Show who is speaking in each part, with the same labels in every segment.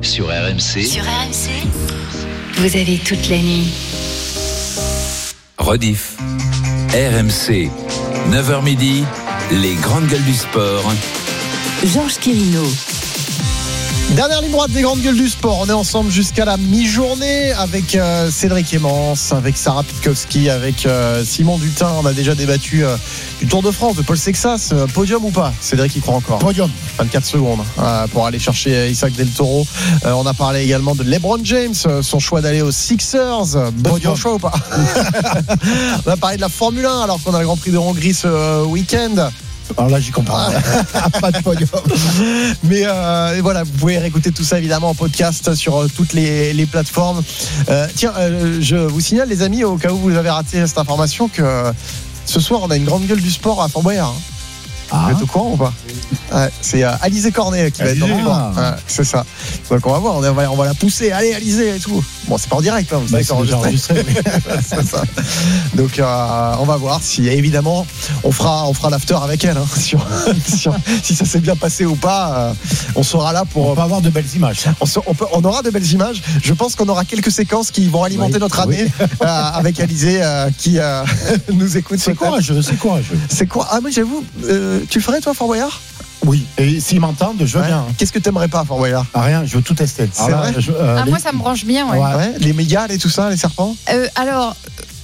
Speaker 1: sur RMC.
Speaker 2: Sur RMC, vous avez toute la nuit.
Speaker 1: Rediff. RMC, 9h midi, les grandes gueules du sport.
Speaker 2: Georges Quirino.
Speaker 3: Dernière ligne droite des grandes gueules du sport. On est ensemble jusqu'à la mi-journée avec Cédric Emmance, avec Sarah Pitkowski, avec Simon Dutin. On a déjà débattu du Tour de France, de Paul Sexas. Podium ou pas? Cédric y croit encore.
Speaker 4: Podium.
Speaker 3: 24 secondes pour aller chercher Isaac Del Toro. On a parlé également de LeBron James, son choix d'aller aux Sixers. Bon choix ou pas? On a parlé de la Formule 1 alors qu'on a le Grand Prix de Hongrie ce week-end.
Speaker 4: Alors là, j'y comprends. Pas de podium.
Speaker 3: Mais voilà, vous pouvez réécouter tout ça évidemment en podcast sur toutes les plateformes. Tiens, je vous signale les amis, au cas où vous avez raté cette information, que ce soir on a une grande gueule du sport à Fort Boyard. Vous êtes au courant ou pas? C'est Alizé Cornet qui va être dans le sport. C'est ça. Donc on va voir, on va la pousser. Allez Alizé et tout. Bon, c'est pas en direct, hein, vous savez, c'est enregistré. C'est ça. Donc on va voir si évidemment on fera l'after avec elle. Si ça s'est bien passé ou pas, on sera là pour.
Speaker 4: On va avoir de belles images.
Speaker 3: On aura de belles images. Je pense qu'on aura quelques séquences qui vont alimenter notre année avec Alizé qui nous écoute.
Speaker 4: C'est courageux.
Speaker 3: C'est quoi? Ah, moi j'avoue. Tu le ferais toi, Fort Boyard?
Speaker 4: Oui, et s'ils m'entendent, je veux bien.
Speaker 3: Qu'est-ce que t'aimerais pas, Fort Boyard?
Speaker 4: Rien, je veux tout tester.
Speaker 3: C'est vrai?
Speaker 5: Moi, ça me branche bien, ouais.
Speaker 3: Les mégales et tout ça, les serpents?
Speaker 5: Alors.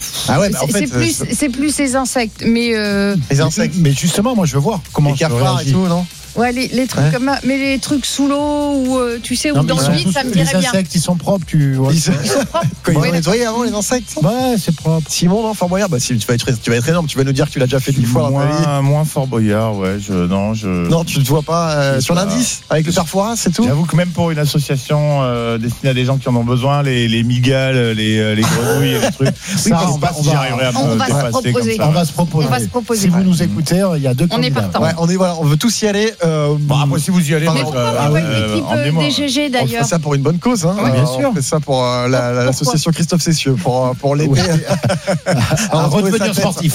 Speaker 5: C'est plus les insectes, mais.
Speaker 3: Les insectes.
Speaker 4: Mais justement, moi, je veux voir comment.
Speaker 3: Les cafards et tout, non?
Speaker 5: Ouais, les trucs comme ça, mais les trucs sous l'eau ou tu sais, ou dans le vide, ça me dirait bien.
Speaker 4: Les insectes, ils sont propres, tu vois.
Speaker 3: Ils sont propres. Quand ils ont nettoyé avant les insectes.
Speaker 4: Ouais, c'est propre.
Speaker 3: Simon, non, Fort Boyard, si tu vas être énorme, tu vas nous dire que tu l'as déjà fait 10 fois dans ta vie.
Speaker 6: Moins Fort Boyard, ouais. Non,
Speaker 3: tu ne te vois pas sur l'indice avec le Perforas, c'est tout.
Speaker 6: J'avoue que même pour une association destinée à des gens qui en ont besoin, les migales, les grenouilles et les trucs.
Speaker 4: Ça,
Speaker 6: on va se proposer.
Speaker 4: Si vous nous écoutez, il y a deux candidats.
Speaker 3: On est partant. On veut tous y aller.
Speaker 6: Après, si vous y allez,
Speaker 5: mais pourquoi on fait pas une équipe des GG d'ailleurs?
Speaker 3: On fait ça pour une bonne cause, hein.
Speaker 4: Bien sûr.
Speaker 3: On fait ça pour l'association Christophe Cessieux, pour l'aider
Speaker 4: à redevenir sportif.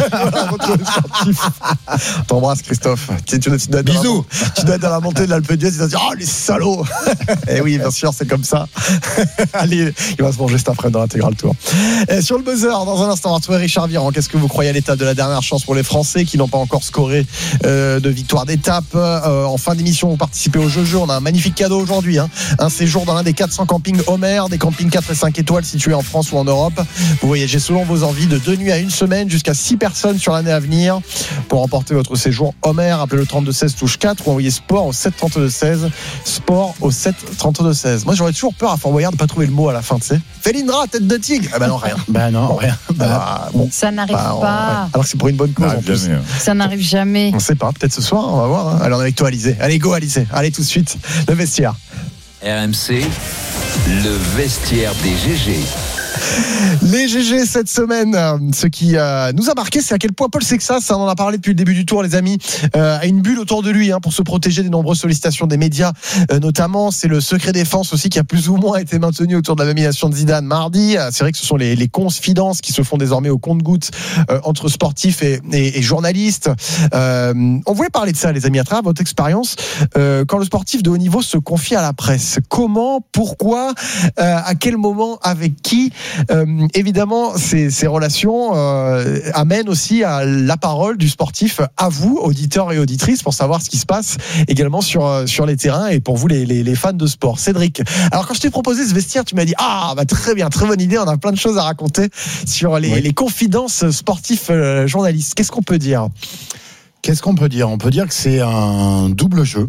Speaker 3: T'embrasses, Christophe.
Speaker 4: Bisous.
Speaker 3: Tu dois être dans la montée de l'Alpe d'Huez, tu vas dire, oh les salauds. Et oui, bien sûr, c'est comme ça. Allez, il va se manger cet après dans l'intégral tour. Sur le buzzer, dans un instant, on va retrouver Richard Viran. Qu'est-ce que vous croyez à l'état de la dernière chance pour les Français qui n'ont pas encore scoré de victoire d'étape? En fin d'émission, vous participez au jeu. On a un magnifique cadeau aujourd'hui, un séjour dans l'un des 400 campings Homer, des campings 4 et 5 étoiles situés en France ou en Europe. Vous voyagez selon vos envies de 2 nuits à 1 semaine, jusqu'à 6 personnes sur l'année à venir. Pour remporter votre séjour Homer, appelez le 3216 touche 4 ou envoyez sport au 73216. Sport au 73216. Moi, j'aurais toujours peur à Fort Boyard de pas trouver le mot à la fin, tu sais. Félindra, tête de tigre. Ah non, rien.
Speaker 4: Rien.
Speaker 3: Bon.
Speaker 5: Ça n'arrive pas.
Speaker 3: Alors que c'est pour une bonne cause en plus.
Speaker 5: Ça n'arrive jamais.
Speaker 3: On sait pas, peut-être ce soir, on va voir. Allez, on est avec toi, Alizé. Allez, go, Alizé. Allez, tout de suite, le vestiaire.
Speaker 1: RMC, le vestiaire des GG.
Speaker 3: Les GG cette semaine, ce qui nous a marqué, c'est à quel point Paul Sexas, on en a parlé depuis le début du tour, les amis, a une bulle autour de lui pour se protéger des nombreuses sollicitations des médias, notamment. C'est le secret défense aussi qui a plus ou moins été maintenu autour de la nomination de Zidane mardi. C'est vrai que ce sont les confidences qui se font désormais au compte-gouttes entre sportifs et journalistes. On voulait parler de ça, les amis, à travers votre expérience. Quand le sportif de haut niveau se confie à la presse, comment, pourquoi, à quel moment, avec qui? Évidemment, ces relations amènent aussi à la parole du sportif à vous, auditeurs et auditrices, pour savoir ce qui se passe également sur les terrains et pour vous, les fans de sport. Cédric, alors quand je t'ai proposé ce vestiaire, tu m'as dit très bien, très bonne idée, on a plein de choses à raconter sur les confidences sportifs journalistes. Qu'est-ce qu'on peut dire?
Speaker 4: On peut dire que c'est un double jeu.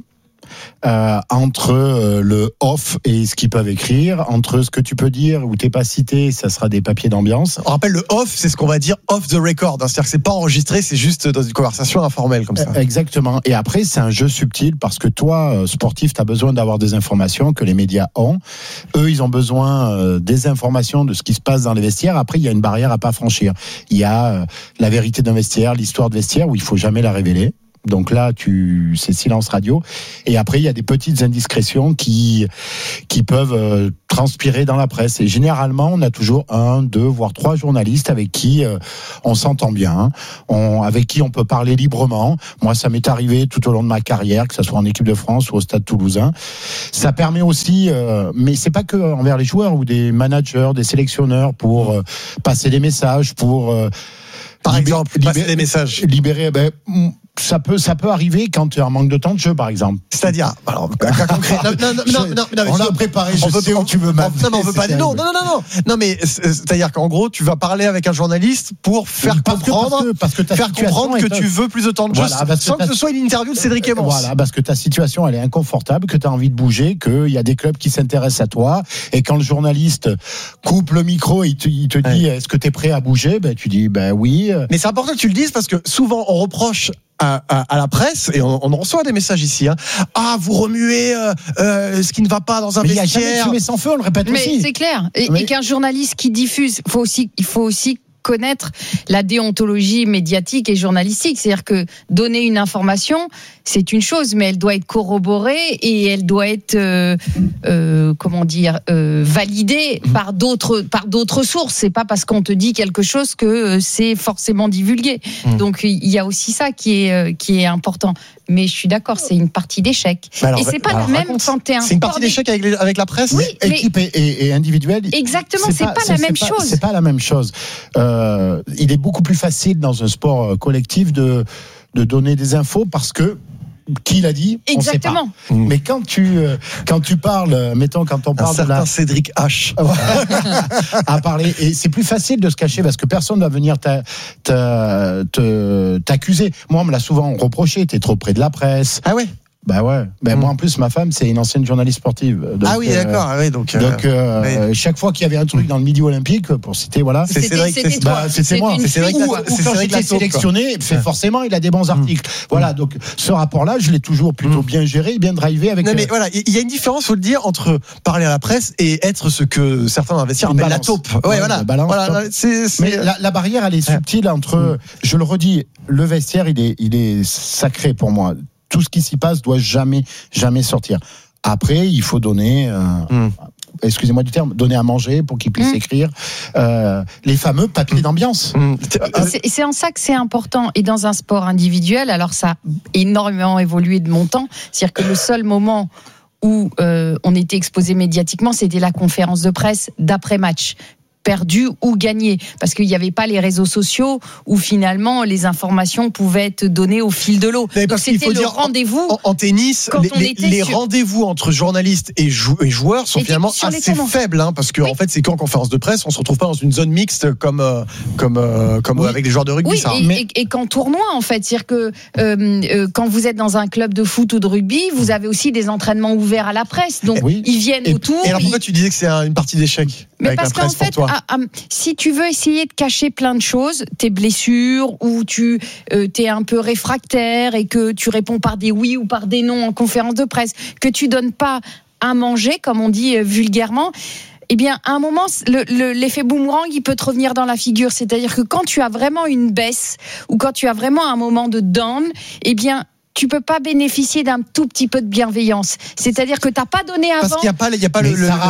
Speaker 4: Entre le off et ce qu'ils peuvent écrire, entre ce que tu peux dire ou t'es pas cité, ça sera des papiers d'ambiance.
Speaker 3: On rappelle, le off, c'est ce qu'on va dire off the record, c'est-à-dire que c'est pas enregistré, c'est juste dans une conversation informelle comme ça.
Speaker 4: Exactement. Et après, c'est un jeu subtil parce que toi, sportif, t'as besoin d'avoir des informations que les médias ont. Eux, ils ont besoin des informations de ce qui se passe dans les vestiaires. Après, il y a une barrière à pas franchir. Il y a la vérité d'un vestiaire, l'histoire de vestiaire où il faut jamais la révéler. Donc là, c'est silence radio. Et après, il y a des petites indiscrétions qui peuvent transpirer dans la presse. Et généralement, on a toujours 1, 2, voire 3 journalistes avec qui on s'entend bien, avec qui on peut parler librement. Moi, ça m'est arrivé tout au long de ma carrière, que ce soit en équipe de France ou au Stade Toulousain. Ça permet aussi, mais c'est pas que envers les joueurs ou des managers, des sélectionneurs pour passer des messages, pour
Speaker 3: par exemple, passer des messages.
Speaker 4: Libérer. Ça peut arriver quand tu as un manque de temps de jeu, par exemple.
Speaker 3: C'est-à-dire, alors, cas concret. Non,
Speaker 4: on l'a préparé. Je sais où tu veux m'amener.
Speaker 3: Non, on veut pas. Non, mais c'est-à-dire qu'en gros, tu vas parler avec un journaliste pour faire comprendre que tu veux plus de temps de jeu, sans que ce soit une interview de Cédric Emmons.
Speaker 4: Voilà, parce que ta situation, elle est inconfortable, que tu as envie de bouger, qu'il y a des clubs qui s'intéressent à toi, et quand le journaliste coupe le micro et il te dit, est-ce que tu es prêt à bouger? Tu dis, oui.
Speaker 3: Mais c'est important que tu le dises parce que souvent on reproche à la presse, et on reçoit des messages ici, vous remuez ce qui ne va pas dans un vestiaire.
Speaker 4: Il n'y a jamais de fumée sans feu, on le répète aussi.
Speaker 5: Mais c'est clair. Et qu'un journaliste qui diffuse, il faut aussi connaître la déontologie médiatique et journalistique. C'est-à-dire que donner une information, c'est une chose, mais elle doit être corroborée et elle doit être validée par d'autres sources. C'est pas parce qu'on te dit quelque chose que c'est forcément divulgué. Donc il y a aussi ça qui est important. Mais je suis d'accord, c'est une partie d'échec. Et c'est pas la même quand t'es un.
Speaker 3: C'est une partie d'échec avec la presse.
Speaker 5: Oui,
Speaker 4: équipe et individuelle.
Speaker 5: Exactement, c'est pas la même chose.
Speaker 4: C'est pas la même chose. Il est beaucoup plus facile dans un sport collectif de donner des infos parce que qui l'a dit?
Speaker 5: Exactement.
Speaker 4: On sait pas. Mais quand tu parles, mettons, quand on parle de la
Speaker 3: Cédric H
Speaker 4: à parler, et c'est plus facile de se cacher parce que personne va venir t'accuser. Moi, on me l'a souvent reproché. T'es trop près de la presse.
Speaker 3: Ah ouais.
Speaker 4: Moi en plus ma femme c'est une ancienne journaliste sportive. Donc,
Speaker 3: d'accord. Donc
Speaker 4: chaque fois qu'il y avait un truc dans le Midi Olympique, pour citer
Speaker 3: c'est Cédric,
Speaker 4: c'était moi.
Speaker 3: C'est Cédric.
Speaker 4: Ou quand j'étais sélectionné, forcément il a des bons articles. Voilà, donc ce rapport-là, je l'ai toujours plutôt bien géré, bien drivé avec.
Speaker 3: Non mais voilà, il y a une différence, faut le dire, entre parler à la presse et être ce que certains investisseurs appellent la taupe.
Speaker 4: Mais la barrière elle est subtile entre. Je le redis, le vestiaire il est sacré pour moi. Tout ce qui s'y passe doit jamais sortir. Après, il faut donner, excusez-moi du terme, donner à manger pour qu'ils puissent écrire les fameux papiers d'ambiance.
Speaker 5: C'est en ça que c'est important. Et dans un sport individuel, alors ça a énormément évolué de mon temps. C'est-à-dire que le seul moment où on était exposé médiatiquement, c'était la conférence de presse d'après-match. Perdu ou gagné, parce qu'il n'y avait pas les réseaux sociaux où finalement les informations pouvaient être données au fil de l'eau. Donc c'était le rendez-vous.
Speaker 3: En tennis, les rendez-vous entre journalistes et joueurs sont finalement assez faibles, parce que en fait c'est qu'en conférence de presse, on se retrouve pas dans une zone mixte comme avec les joueurs de rugby.
Speaker 5: Et qu'en tournoi en fait, c'est-à-dire que quand vous êtes dans un club de foot ou de rugby, vous avez aussi des entraînements ouverts à la presse, donc ils viennent autour.
Speaker 3: Et alors pourquoi tu disais que c'est une partie d'échec?
Speaker 5: Mais parce qu'en fait, si tu veux essayer de cacher plein de choses, tes blessures, ou tu t'es un peu réfractaire et que tu réponds par des oui ou par des non en conférence de presse, que tu donnes pas à manger, comme on dit vulgairement, eh bien, à un moment, l'effet boomerang, il peut te revenir dans la figure. C'est-à-dire que quand tu as vraiment une baisse ou quand tu as vraiment un moment de down, eh bien, tu peux pas bénéficier d'un tout petit peu de bienveillance. C'est-à-dire que t'as pas donné avant.
Speaker 3: Parce qu'il y a pas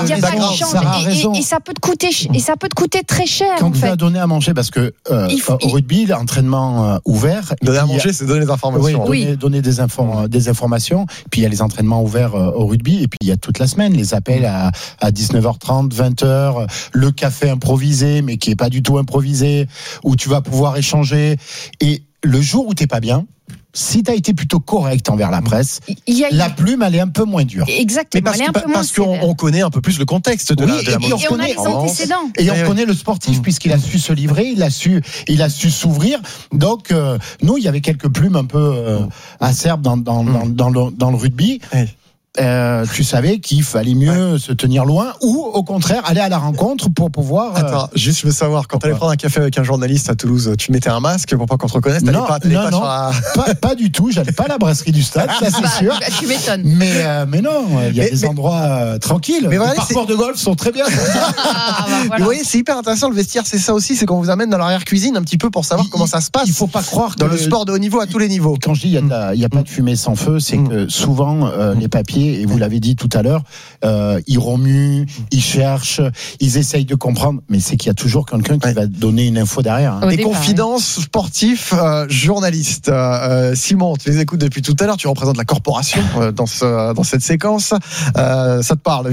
Speaker 5: et ça peut te coûter, très cher.
Speaker 4: Quand tu as donné à manger, parce que au rugby, l'entraînement ouvert.
Speaker 3: Donner à manger, c'est donner des informations.
Speaker 4: Donner des informations. Puis il y a les entraînements ouverts au rugby, et puis il y a toute la semaine les appels à 19h30, 20h, le café improvisé, mais qui est pas du tout improvisé, où tu vas pouvoir échanger. Et le jour où t'es pas bien, si tu as été plutôt correct envers la presse, la plume, elle est un peu moins dure.
Speaker 5: Exactement, elle est un peu moins sévère.
Speaker 3: Parce qu'on connaît un peu plus le contexte de la
Speaker 5: et on a les antécédents.
Speaker 4: Et on connaît le sportif, puisqu'il a su se livrer, il a su s'ouvrir. Donc, nous, il y avait quelques plumes un peu acerbes dans le rugby. tu savais qu'il fallait mieux se tenir loin ou au contraire aller à la rencontre pour pouvoir.
Speaker 3: Attends, juste je veux savoir, quand tu allais prendre un café avec un journaliste à Toulouse, tu mettais un masque pour pas qu'on te reconnaisse?
Speaker 4: Non, pas du tout. J'allais pas à la brasserie du stade, ça c'est sûr.
Speaker 5: Tu m'étonnes.
Speaker 4: Mais non, il y a des endroits tranquilles.
Speaker 3: Mais voilà,
Speaker 4: les parcours de golf sont très bien.
Speaker 3: Mais vous voyez, c'est hyper intéressant, le vestiaire, c'est ça aussi, c'est qu'on vous amène dans l'arrière-cuisine un petit peu pour savoir comment ça se passe.
Speaker 4: Il faut pas croire
Speaker 3: dans le sport de haut niveau à tous les niveaux.
Speaker 4: Quand je dis il y a pas de fumée sans feu, c'est que souvent les papiers, et vous l'avez dit tout à l'heure, ils remuent, ils cherchent, ils essayent de comprendre, mais c'est qu'il y a toujours quelqu'un qui va donner une info derrière. Hein.
Speaker 3: Des confidences sportifs, journalistes. Simon, tu les écoutes depuis tout à l'heure, tu représentes la corporation dans cette séquence. Ça te parle?